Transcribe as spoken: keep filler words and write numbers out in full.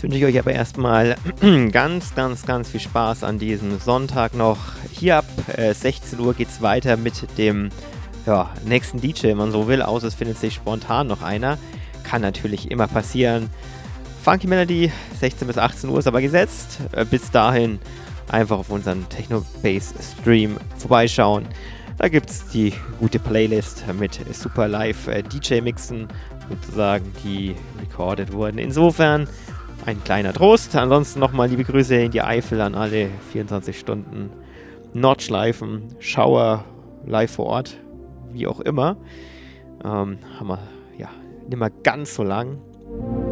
wünsche ich euch aber erstmal ganz, ganz, ganz viel Spaß an diesem Sonntag noch. Hier ab äh, sechzehn Uhr geht es weiter mit dem ja, nächsten D J, wenn man so will, außer es findet sich spontan noch einer. Kann natürlich immer passieren. Funky Melody, sechzehn bis achtzehn Uhr ist aber gesetzt. Äh, bis dahin einfach auf unseren Techno-Bass-Stream vorbeischauen. Da gibt es die gute Playlist mit super Live-D J-Mixen, sozusagen, die recorded wurden. Insofern ein kleiner Trost. Ansonsten nochmal liebe Grüße in die Eifel an alle vierundzwanzig Stunden Nordschleifen, Schauer, live vor Ort, wie auch immer. Ähm, haben wir ja nicht mehr ganz so lang.